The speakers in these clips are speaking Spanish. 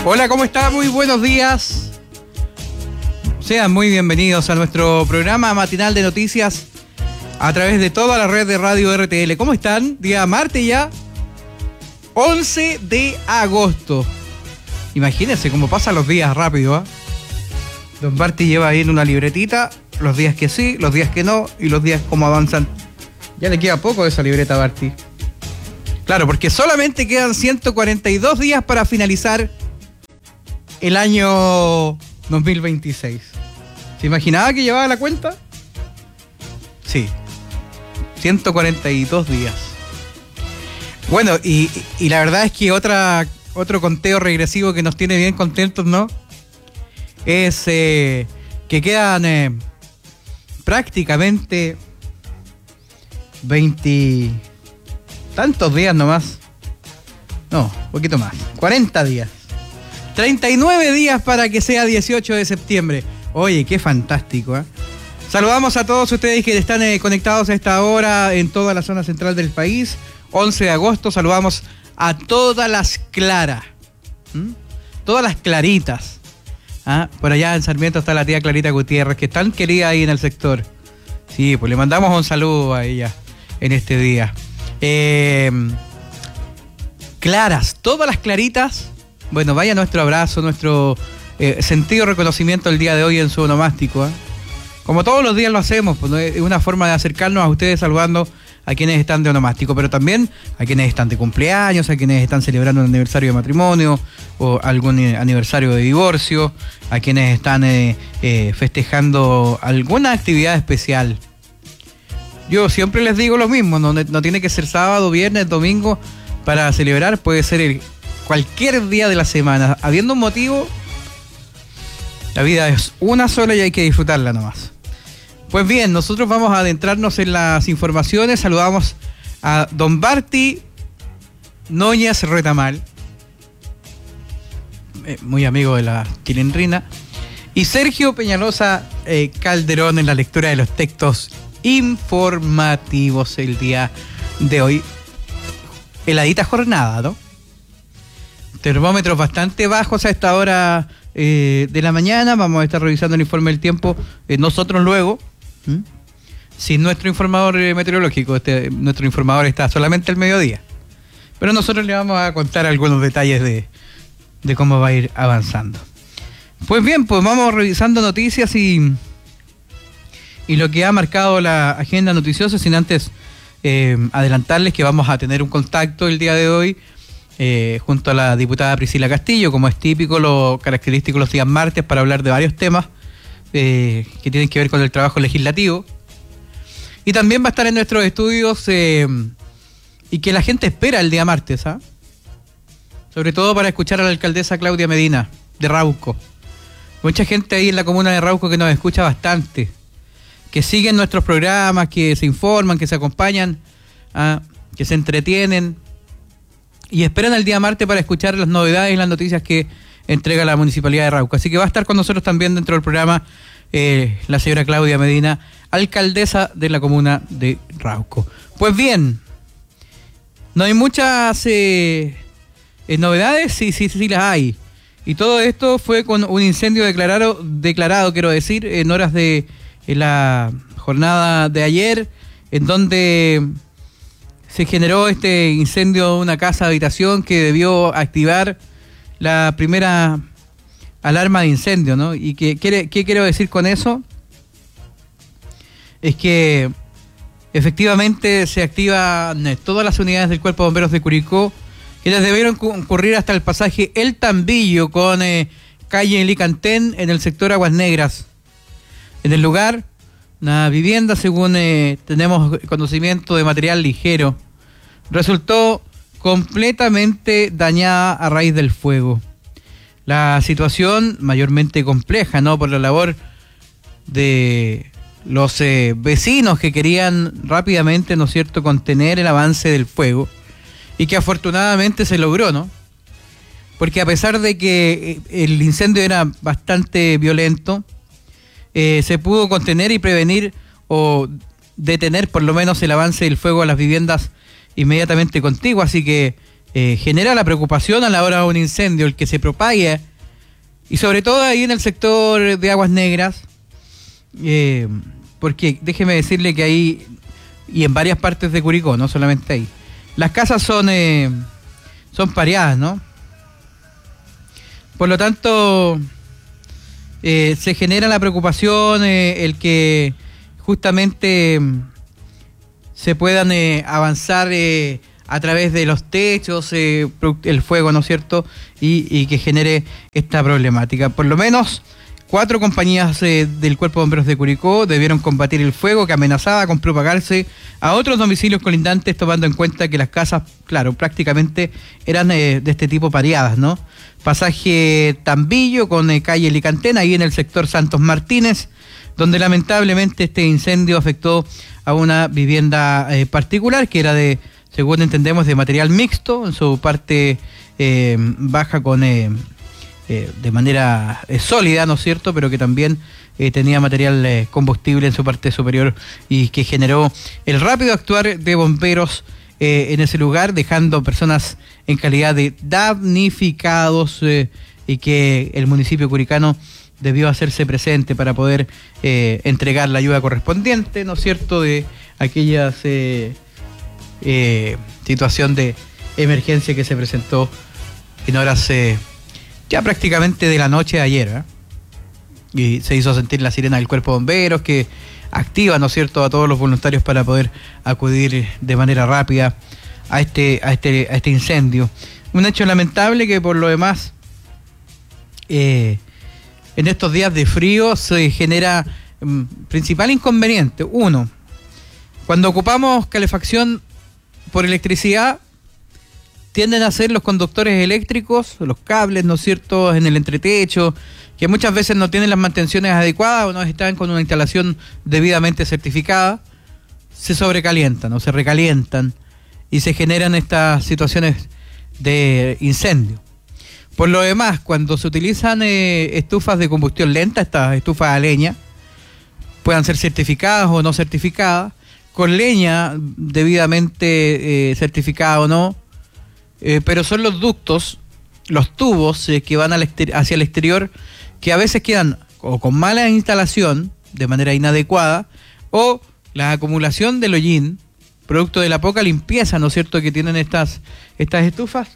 Hola, ¿cómo está? Muy buenos días. Sean muy bienvenidos a nuestro programa matinal de noticias a través de toda la red de Radio RTL. ¿Cómo están? Día martes ya, 11 de agosto. Imagínense cómo pasan los días rápido, ¿eh? Don Barty lleva ahí en una libretita los días que sí, los días que no y los días cómo avanzan. Ya le queda poco de esa libreta, Barty. Claro, porque solamente quedan 142 días para finalizar el año 2026. ¿Se imaginaba que llevaba la cuenta? Sí. 142 días. Bueno, y la verdad es que otro conteo regresivo que nos tiene bien contentos, ¿no? Es que quedan prácticamente 20 tantos días nomás. No, un poquito más. 40 días. 39 días para que sea 18 de septiembre. Oye, qué fantástico, ¿eh? Saludamos a todos ustedes que están conectados a esta hora en toda la zona central del país. 11 de agosto, saludamos a todas las claras. Todas las claritas. ¿Ah? Por allá en Sarmiento está la tía Clarita Gutiérrez, que es tan querida ahí en el sector. Sí, pues le mandamos un saludo a ella en este día. Claras, todas las claritas. Bueno, vaya nuestro abrazo, nuestro sentido reconocimiento el día de hoy en su onomástico, ¿eh? Como todos los días lo hacemos, pues, ¿no? Es una forma de acercarnos a ustedes saludando a quienes están de onomástico, pero también a quienes están de cumpleaños, a quienes están celebrando un aniversario de matrimonio o algún aniversario de divorcio, a quienes están festejando alguna actividad especial. Yo siempre les digo lo mismo, no tiene que ser sábado, viernes, domingo para celebrar, puede ser cualquier día de la semana. Habiendo un motivo, la vida es una sola y hay que disfrutarla nomás. Pues bien, nosotros vamos a adentrarnos en las informaciones. Saludamos a don Barty Núñez Retamal, muy amigo de la Chilindrina, y Sergio Peñalosa Calderón en la lectura de los textos informativos el día de hoy. Heladita jornada, ¿no? Termómetros bastante bajos a esta hora de la mañana. Vamos a estar revisando el informe del tiempo nosotros luego. Sin nuestro informador meteorológico. Nuestro informador está solamente al mediodía. Pero nosotros le vamos a contar algunos detalles de cómo va a ir avanzando. Pues bien, pues vamos revisando noticias y lo que ha marcado la agenda noticiosa, sin antes adelantarles que vamos a tener un contacto el día de hoy junto a la diputada Priscila Castillo, como es típico, lo característico los días martes, para hablar de varios temas que tienen que ver con el trabajo legislativo. Y también va a estar en nuestros estudios y que la gente espera el día martes, ¿ah? Sobre todo para escuchar a la alcaldesa Claudia Medina de Rauco. Mucha gente ahí en la comuna de Rauco que nos escucha bastante, que siguen nuestros programas, que se informan, que se acompañan, que se entretienen y esperan el día martes para escuchar las novedades y las noticias que entrega la Municipalidad de Rauco. Así que va a estar con nosotros también dentro del programa la señora Claudia Medina, alcaldesa de la comuna de Rauco. Pues bien, no hay muchas novedades, sí las hay. Y todo esto fue con un incendio declarado, quiero decir, en horas de la jornada de ayer, en donde se generó este incendio de una casa de habitación que debió activar la primera alarma de incendio, ¿no? Y ¿qué quiero decir con eso? Es que efectivamente se activan todas las unidades del Cuerpo de Bomberos de Curicó, quienes debieron concurrir hasta el pasaje El Tambillo con calle Licantén en el sector Aguas Negras. En el lugar, una vivienda, según tenemos conocimiento, de material ligero, resultó completamente dañada a raíz del fuego. La situación mayormente compleja, ¿no? Por la labor de los vecinos que querían rápidamente, ¿no es cierto?, contener el avance del fuego, y que afortunadamente se logró, ¿no? Porque a pesar de que el incendio era bastante violento, se pudo contener y prevenir o detener por lo menos el avance del fuego a las viviendas inmediatamente contiguas, así que genera la preocupación a la hora de un incendio, el que se propague, y sobre todo ahí en el sector de Aguas Negras, porque déjeme decirle que ahí, y en varias partes de Curicó, no solamente ahí, las casas son pareadas, ¿no? Por lo tanto, se genera la preocupación, el que justamente se puedan avanzar a través de los techos, el fuego, ¿no es cierto? Y que genere esta problemática. Por lo menos 4 compañías del Cuerpo de Bomberos de Curicó debieron combatir el fuego que amenazaba con propagarse a otros domicilios colindantes, tomando en cuenta que las casas, claro, prácticamente eran de este tipo pareadas, ¿no? Pasaje Tambillo con calle Licantén, ahí en el sector Santos Martínez, donde lamentablemente este incendio afectó a una vivienda particular que era de, según entendemos, de material mixto, en su parte baja con de manera sólida, ¿no es cierto?, pero que también tenía material combustible en su parte superior y que generó el rápido actuar de bomberos en ese lugar, dejando personas en calidad de damnificados y que el municipio curicano debió hacerse presente para poder entregar la ayuda correspondiente, ¿no es cierto?, de aquellas situación de emergencia que se presentó en horas ya prácticamente de la noche de ayer, y se hizo sentir la sirena del Cuerpo de Bomberos que activa, ¿no es cierto?, a todos los voluntarios para poder acudir de manera rápida a este incendio. Un hecho lamentable que por lo demás en estos días de frío se genera principal inconveniente. Uno, cuando ocupamos calefacción por electricidad, tienden a ser los conductores eléctricos, los cables, ¿no es cierto?, en el entretecho, que muchas veces no tienen las mantenciones adecuadas o no están con una instalación debidamente certificada, se sobrecalientan o se recalientan y se generan estas situaciones de incendio. Por lo demás, cuando se utilizan estufas de combustión lenta, estas estufas a leña, puedan ser certificadas o no certificadas, con leña debidamente certificada o no, pero son los ductos, los tubos que van hacia el exterior, que a veces quedan o con mala instalación, de manera inadecuada, o la acumulación del hollín, producto de la poca limpieza, ¿no es cierto?, que tienen estas estufas.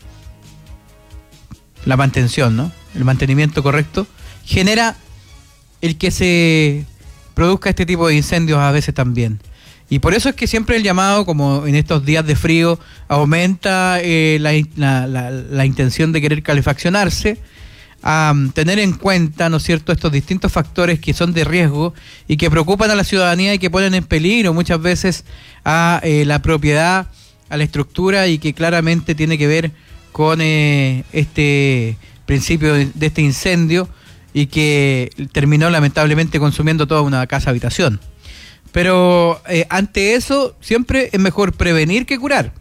La mantención, ¿no?, el mantenimiento correcto, genera el que se produzca este tipo de incendios a veces también. Y por eso es que siempre el llamado, como en estos días de frío, aumenta la intención de querer calefaccionarse, a tener en cuenta, ¿no es cierto?, estos distintos factores que son de riesgo y que preocupan a la ciudadanía y que ponen en peligro muchas veces a la propiedad, a la estructura, y que claramente tiene que ver con este principio de este incendio y que terminó lamentablemente consumiendo toda una casa habitación. Pero ante eso siempre es mejor prevenir que curar.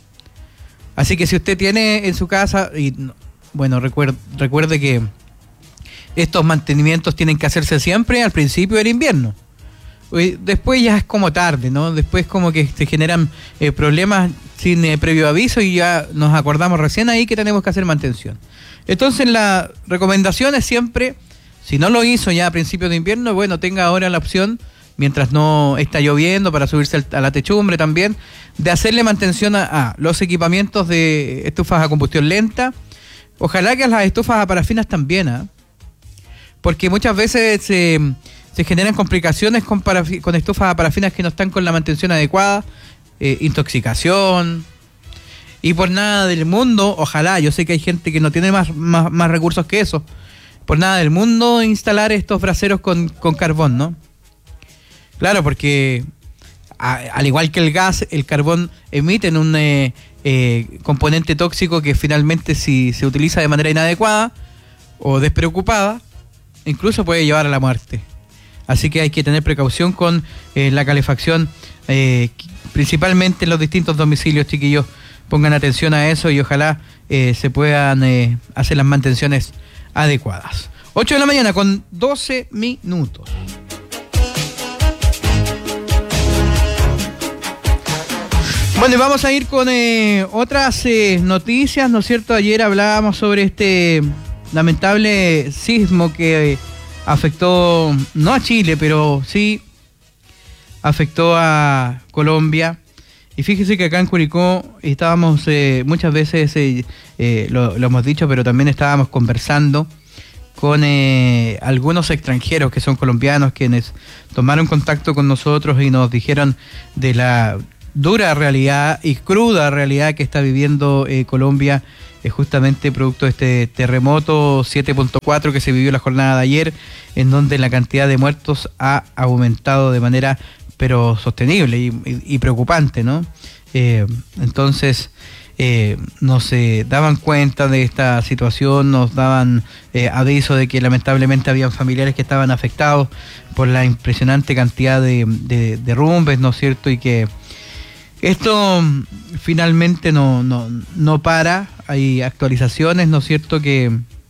Así que si usted tiene en su casa, y bueno, recuerde que estos mantenimientos tienen que hacerse siempre al principio del invierno. Después ya es como tarde, ¿no? Después como que se generan problemas sin previo aviso y ya nos acordamos recién ahí que tenemos que hacer mantención. Entonces la recomendación es siempre, si no lo hizo ya a principios de invierno, bueno, tenga ahora la opción, mientras no está lloviendo, para subirse a la techumbre también, de hacerle mantención a los equipamientos de estufas a combustión lenta. Ojalá que a las estufas a parafinas también, porque muchas veces se generan complicaciones con estufas a parafinas que no están con la mantención adecuada, intoxicación, y por nada del mundo, ojalá, yo sé que hay gente que no tiene más recursos que eso, por nada del mundo instalar estos braseros con carbón, ¿no? Claro, porque al igual que el gas, el carbón emiten un componente tóxico que finalmente, si se utiliza de manera inadecuada o despreocupada, incluso puede llevar a la muerte. Así que hay que tener precaución con la calefacción, principalmente en los distintos domicilios, chiquillos. Pongan atención a eso y ojalá se puedan hacer las mantenciones adecuadas. 8 de la mañana con 12 minutos. Bueno, y vamos a ir con otras noticias, ¿no es cierto? Ayer hablábamos sobre este lamentable sismo que afectó, no a Chile, pero sí afectó a Colombia. Y fíjese que acá en Curicó estábamos muchas veces, lo hemos dicho, pero también estábamos conversando con algunos extranjeros que son colombianos, quienes tomaron contacto con nosotros y nos dijeron de la dura realidad y cruda realidad que está viviendo Colombia, justamente producto de este terremoto 7.4 que se vivió la jornada de ayer, en donde la cantidad de muertos ha aumentado de manera pero sostenible y preocupante, ¿no? Entonces nos daban cuenta de esta situación, nos daban aviso de que lamentablemente habían familiares que estaban afectados por la impresionante cantidad de derrumbes, ¿no es cierto? Y que esto finalmente no para. Hay actualizaciones, ¿no es cierto?, que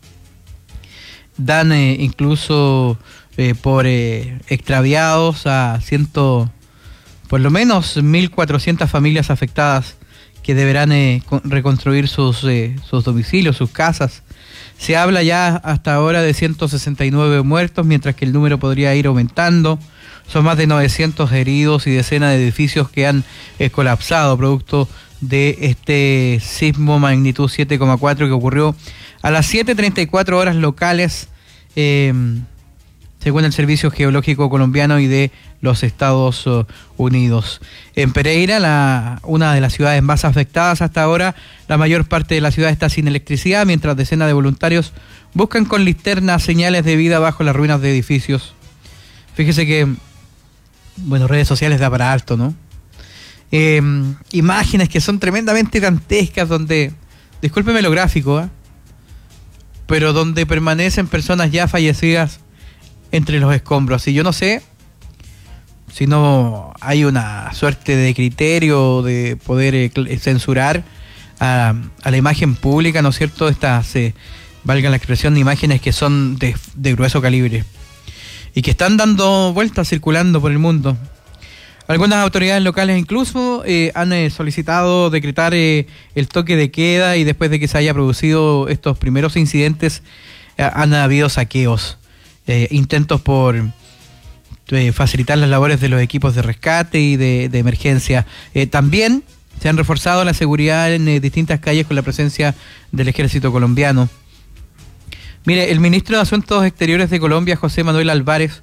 dan incluso por extraviados a por lo menos 1.400 familias afectadas que deberán reconstruir sus domicilios, sus casas. Se habla ya hasta ahora de 169 muertos, mientras que el número podría ir aumentando. Son más de 900 heridos y decenas de edificios que han colapsado producto de este sismo magnitud 7,4 que ocurrió a las 7:34 horas locales, según el Servicio Geológico Colombiano y de los Estados Unidos. En Pereira, una de las ciudades más afectadas hasta ahora, la mayor parte de la ciudad está sin electricidad, mientras decenas de voluntarios buscan con linternas señales de vida bajo las ruinas de edificios. Fíjese que, bueno, redes sociales da para alto, ¿no? Imágenes que son tremendamente dantescas, donde, discúlpeme lo gráfico, pero donde permanecen personas ya fallecidas entre los escombros. Y yo no sé si no hay una suerte de criterio de poder censurar a la imagen pública, ¿no es cierto? Estas, valga la expresión, imágenes que son de grueso calibre y que están dando vueltas, circulando por el mundo. Algunas autoridades locales incluso han solicitado decretar el toque de queda, y después de que se haya producido estos primeros incidentes han habido saqueos, intentos por facilitar las labores de los equipos de rescate y de emergencia. También se han reforzado la seguridad en distintas calles con la presencia del ejército colombiano. Mire, el ministro de Asuntos Exteriores de Colombia, José Manuel Álvarez,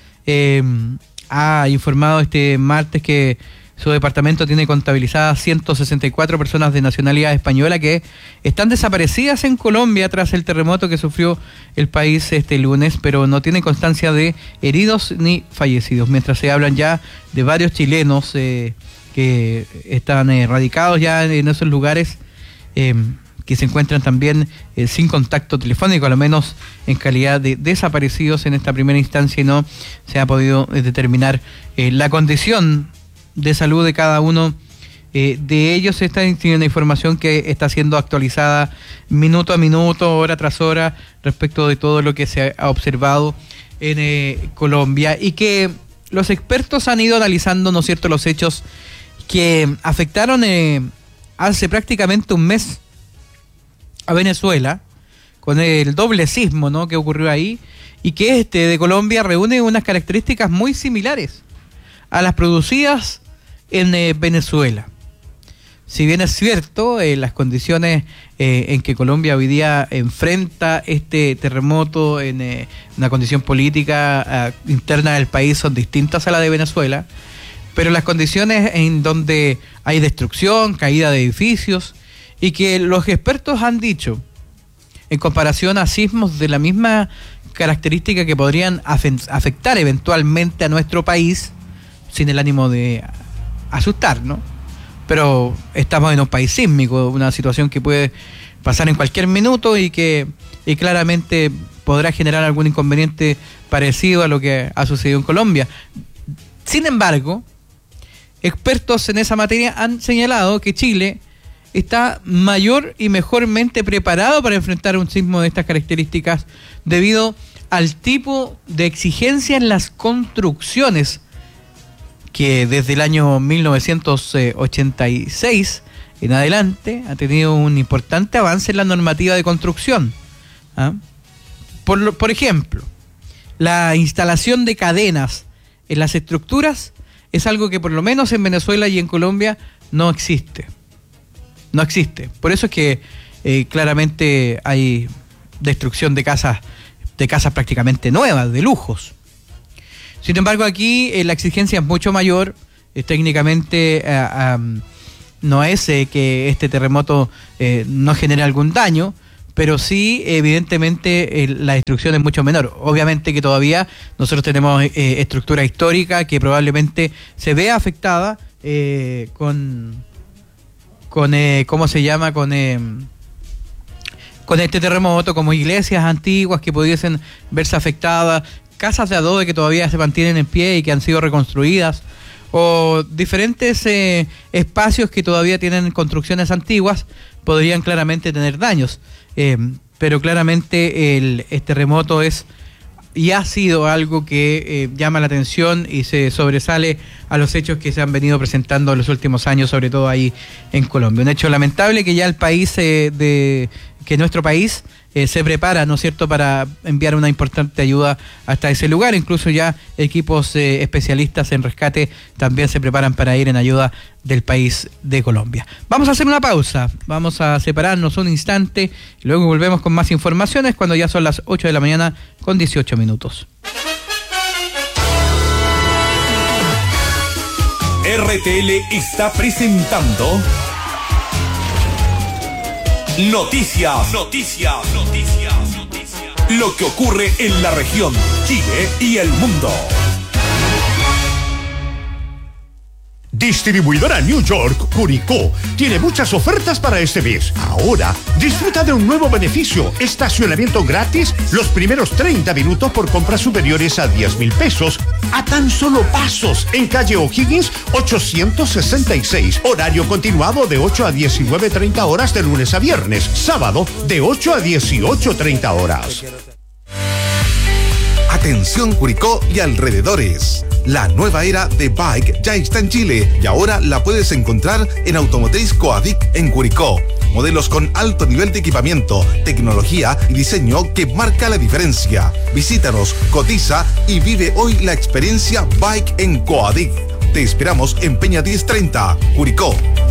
ha informado este martes que su departamento tiene contabilizadas 164 personas de nacionalidad española que están desaparecidas en Colombia tras el terremoto que sufrió el país este lunes, pero no tiene constancia de heridos ni fallecidos, mientras se hablan ya de varios chilenos que están radicados ya en esos lugares, que se encuentran también sin contacto telefónico, al menos en calidad de desaparecidos en esta primera instancia, y no se ha podido determinar la condición de salud de cada uno de ellos. Esta es una información que está siendo actualizada minuto a minuto, hora tras hora, respecto de todo lo que se ha observado en Colombia, y que los expertos han ido analizando, ¿no es cierto?, los hechos que afectaron hace prácticamente un mes a Venezuela, con el doble sismo, ¿no?, que ocurrió ahí, y que de Colombia reúne unas características muy similares a las producidas en Venezuela. Si bien es cierto, las condiciones en que Colombia hoy día enfrenta este terremoto, en una condición política interna del país, son distintas a la de Venezuela, pero las condiciones en donde hay destrucción, caída de edificios, y que los expertos han dicho, en comparación a sismos de la misma característica que podrían afectar eventualmente a nuestro país, sin el ánimo de asustar, ¿no? Pero estamos en un país sísmico, una situación que puede pasar en cualquier minuto y claramente podrá generar algún inconveniente parecido a lo que ha sucedido en Colombia. Sin embargo, expertos en esa materia han señalado que Chile está mayor y mejormente preparado para enfrentar un sismo de estas características debido al tipo de exigencia en las construcciones que desde el año 1986 en adelante ha tenido un importante avance en la normativa de construcción. ¿Ah? Por ejemplo, la instalación de cadenas en las estructuras es algo que por lo menos en Venezuela y en Colombia no existe. No existe. Por eso es que claramente hay destrucción de casas prácticamente nuevas, de lujos. Sin embargo, aquí la exigencia es mucho mayor. Técnicamente no es que este terremoto no genere algún daño, pero sí, evidentemente, la destrucción es mucho menor. Obviamente que todavía nosotros tenemos estructura histórica que probablemente se vea afectada con ¿cómo se llama? Con este terremoto, como iglesias antiguas que pudiesen verse afectadas, casas de adobe que todavía se mantienen en pie y que han sido reconstruidas, o diferentes espacios que todavía tienen construcciones antiguas podrían claramente tener daños. Pero claramente el terremoto es y ha sido algo que llama la atención y se sobresale a los hechos que se han venido presentando en los últimos años, sobre todo ahí en Colombia. Un hecho lamentable que ya el país, que nuestro país se prepara, ¿no es cierto?, para enviar una importante ayuda hasta ese lugar. Incluso ya equipos especialistas en rescate también se preparan para ir en ayuda del país de Colombia. Vamos a hacer una pausa, vamos a separarnos un instante y luego volvemos con más informaciones cuando ya son las 8 de la mañana con 18 minutos. RTL está presentando Noticias. Lo que ocurre en la región, Chile y el mundo. Distribuidora New York, Curicó, tiene muchas ofertas para este mes. Ahora, disfruta de un nuevo beneficio: estacionamiento gratis los primeros 30 minutos por compras superiores a 10,000 pesos, a tan solo pasos, en calle O'Higgins 866. Horario continuado de 8 a 19:30 horas de lunes a viernes. Sábado, de 8 a 18:30 horas. Atención Curicó y alrededores. La nueva era de Bike ya está en Chile y ahora la puedes encontrar en Automotriz Coadic en Curicó. Modelos con alto nivel de equipamiento, tecnología y diseño que marca la diferencia. Visítanos, cotiza y vive hoy la experiencia Bike en Coadic. Te esperamos en Peña 1030, Curicó.